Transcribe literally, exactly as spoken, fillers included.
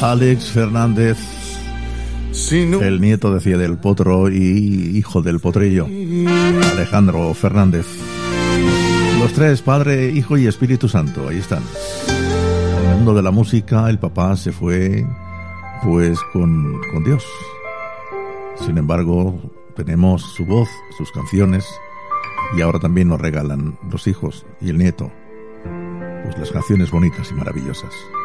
Alex Fernández, el nieto, decía, del potro y hijo del potrillo, Alejandro Fernández. Los tres, Padre, Hijo y Espíritu Santo, ahí están. En el mundo de la música, el papá se fue, pues, con, con Dios. Sin embargo, tenemos su voz, sus canciones, y ahora también nos regalan los hijos y el nieto, pues las canciones bonitas y maravillosas.